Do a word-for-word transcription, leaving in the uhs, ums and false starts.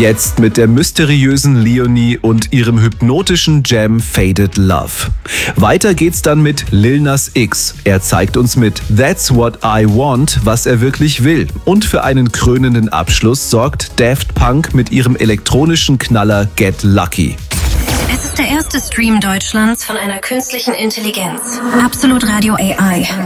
Jetzt mit der mysteriösen Leonie und ihrem hypnotischen Jam Faded Love. Weiter geht's dann mit Lil Nas X. Er zeigt uns mit That's What I Want, was er wirklich will. Und für einen krönenden Abschluss sorgt Daft Punk mit ihrem elektronischen Knaller Get Lucky. Es ist der erste Stream Deutschlands von einer künstlichen Intelligenz. Absolut Radio A I.